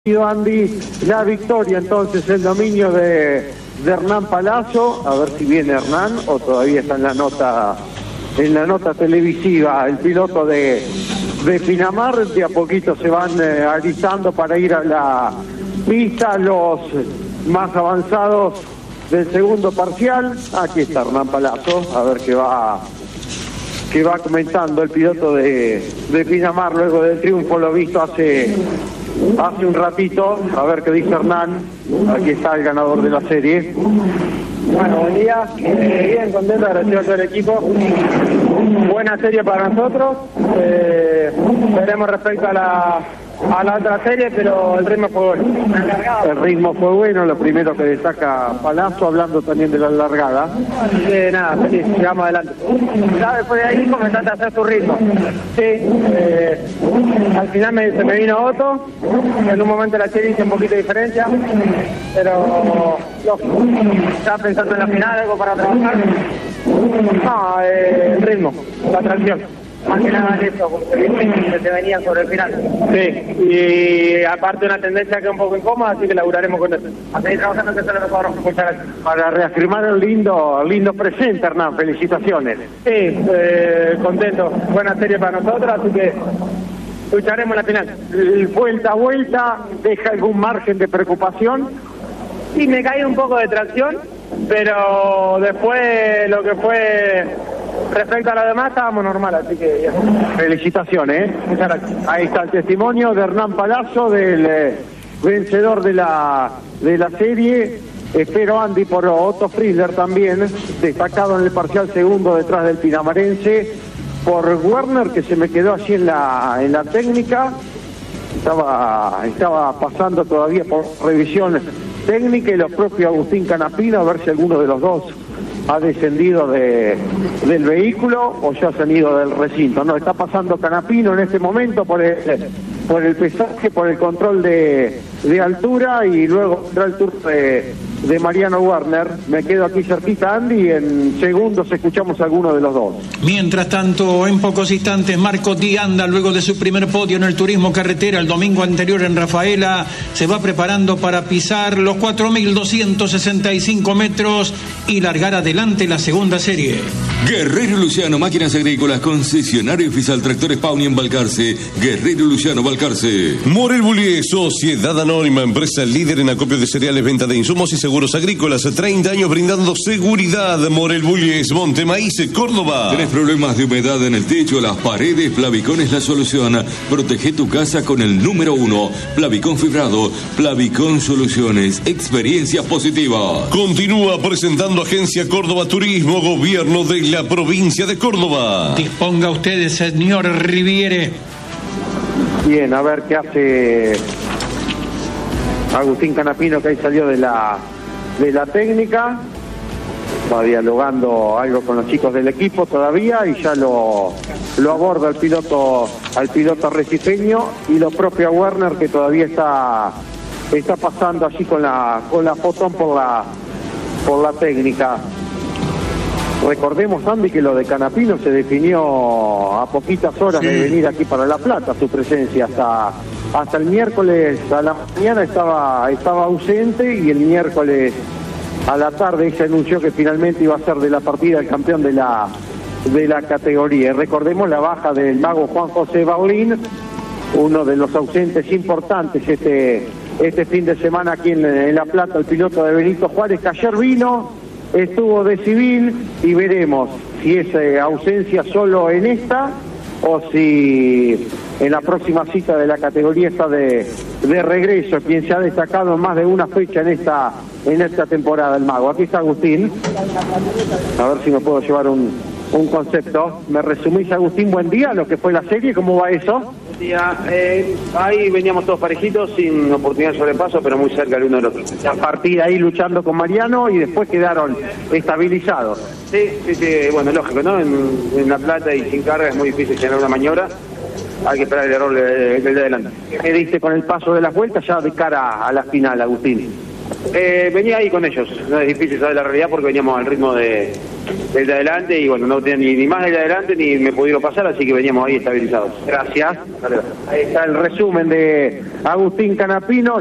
Andy, la victoria entonces, el dominio de Hernán Palazzo. A ver si viene Hernán o todavía está en la nota televisiva. El piloto de Pinamar, de a poquito se van alistando para ir a la pista los más avanzados del segundo parcial. Aquí está Hernán Palazzo, a ver qué va comentando el piloto de Pinamar luego del triunfo, lo visto hace un ratito. A ver qué dice Hernán. Aquí está el ganador de la serie. Bueno, buen día. Bien contento, agradecido a todo el equipo. Buena serie para nosotros. Veremos respecto a la otra serie, pero el ritmo fue bueno. El ritmo fue bueno, lo primero que destaca Palazzo, hablando también de la largada. Nada, feliz, llegamos adelante. Ya después de ahí comenzaste a hacer tu ritmo. Sí, al final se me vino Otto. En un momento la serie hice un poquito de diferencia, pero ya pensando en la final, algo para trabajar. No, el ritmo, la tracción. Más que nada de eso, porque se te venían sobre el final. Sí, y aparte una tendencia que es un poco incómoda, así que laburaremos con eso. A seguir trabajando, que eso es lo mejor. Muchas gracias. Para reafirmar el lindo presente, Hernán, felicitaciones. Sí, contento. Buena serie para nosotros, así que lucharemos en la final. Vuelta a vuelta, ¿deja algún margen de preocupación? Sí, me cae un poco de tracción, pero después lo que fue respecto a lo demás estábamos normal, así que ya. Felicitaciones. Muchas gracias. Ahí está el testimonio de Hernán Palazzo, del vencedor de la serie. Espero Andy por Otto Friedler también, destacado en el parcial segundo detrás del pinamarense. Por Werner, que se me quedó allí en la técnica. Estaba pasando todavía por revisión técnica, y los propios Agustín Canapino, a ver si alguno de los dos ha descendido del vehículo o ya se han ido del recinto. No, está pasando Canapino en este momento por el pesaje, por el control de altura, y luego entra el turno de Mariano Werner. Me quedo aquí cerquita, Andy, y en segundos escuchamos a alguno de los dos. Mientras tanto, en pocos instantes, Marco Di Anda, luego de su primer podio en el turismo carretera el domingo anterior en Rafaela, se va preparando para pisar los 4.265 metros y largar adelante la segunda serie. Guerrero Luciano, máquinas agrícolas, concesionario oficial Tractores Pauni en Balcarce. Guerrero Luciano, Balcarce. Morel Bullier, sociedad anónima, empresa líder en acopio de cereales, venta de insumos y seguros agrícolas. 30 años brindando seguridad. Morel Bullier, Montemaíz, Córdoba. ¿Tenés problemas de humedad en el techo, las paredes? Plavicón es la solución. Protege tu casa con el número 1. Plavicón fibrado. Plavicón Soluciones. Experiencias positivas. Continúa presentando Agencia Córdoba Turismo, Gobierno de la provincia de Córdoba. Disponga ustedes, señor Riviere. Bien, a ver qué hace Agustín Canapino, que ahí salió de la técnica. Va dialogando algo con los chicos del equipo todavía, y ya lo aborda el piloto recifeño, y lo propio a Werner, que todavía está pasando allí con la fotón por la técnica. Recordemos, Andy, que lo de Canapino se definió a poquitas horas de venir aquí para La Plata. Su presencia hasta el miércoles a la mañana estaba ausente, y el miércoles a la tarde se anunció que finalmente iba a ser de la partida el campeón de la categoría. Recordemos la baja del mago Juan José Baulín, uno de los ausentes importantes este fin de semana aquí en La Plata, el piloto de Benito Juárez, que ayer vino, estuvo de civil, y veremos si es ausencia solo en esta o si en la próxima cita de la categoría está de regreso, quien se ha destacado en más de una fecha en esta temporada, el mago. Aquí está Agustín, a ver si me puedo llevar un concepto. ¿Me resumís, Agustín? Buen día, lo que fue la serie, ¿cómo va eso? Buen día, ahí veníamos todos parejitos, sin oportunidad de sobrepaso, pero muy cerca el uno del otro. A partir ahí luchando con Mariano, y después quedaron estabilizados. Sí, bueno, lógico, ¿no? En La Plata y sin carga es muy difícil generar una maniobra. Hay que esperar el error del de adelante. ¿Qué diste con el paso de las vueltas ya de cara a la final, Agustín? Venía ahí con ellos, no es difícil saber la realidad porque veníamos al ritmo del de adelante y bueno, no tenía ni más del de adelante ni me pudieron pasar, así que veníamos ahí estabilizados. Gracias. Ahí está el resumen de Agustín Canapino.